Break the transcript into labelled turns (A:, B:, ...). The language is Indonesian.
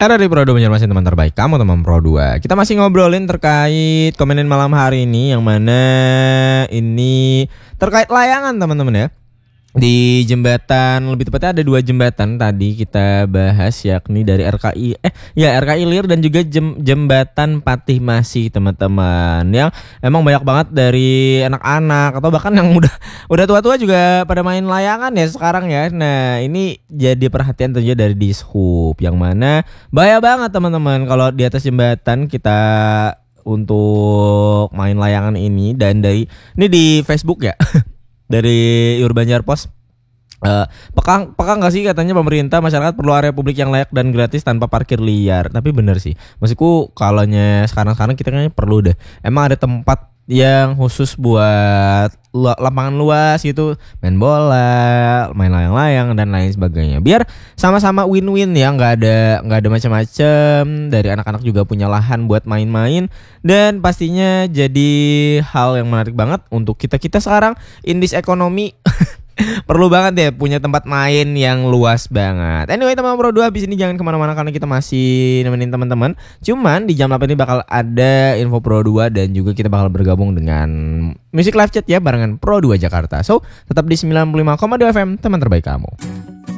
A: Ada di Pro 2 Banjarmasin, teman terbaik kamu, teman Pro 2. Kita masih ngobrolin terkait komenin malam hari ini, yang mana ini terkait layangan teman-teman ya. Di jembatan, lebih tepatnya ada 2 jembatan tadi kita bahas, yakni dari RKI Lir dan juga jembatan Patih Masih teman-teman, yang emang banyak banget dari anak-anak atau bahkan yang udah tua-tua juga pada main layangan ya sekarang ya. Nah ini jadi perhatian tentunya dari Dishub, yang mana bahaya banget teman-teman kalau di atas jembatan kita untuk main layangan ini. Dan dari ini di Facebook ya dari Urbanjar Post, peka nggak sih katanya pemerintah, masyarakat perlu area publik yang layak dan gratis tanpa parkir liar. Tapi bener sih, maksudku kalaunya sekarang kita kayaknya perlu deh, emang ada tempat yang khusus buat lapangan luas gitu, main bola, main layang-layang dan lain sebagainya, biar sama-sama win-win ya, nggak ada macam-macam. Dari anak-anak juga punya lahan buat main-main, dan pastinya jadi hal yang menarik banget untuk kita sekarang in this economy. Perlu banget ya punya tempat main yang luas banget. Anyway teman Pro 2, habis ini jangan kemana-mana karena kita masih nemenin teman-teman. Cuman di jam 8 ini bakal ada info Pro 2 dan juga kita bakal bergabung dengan Music Live Chat ya barengan Pro 2 Jakarta. So tetap di 95,2 FM, teman terbaik kamu.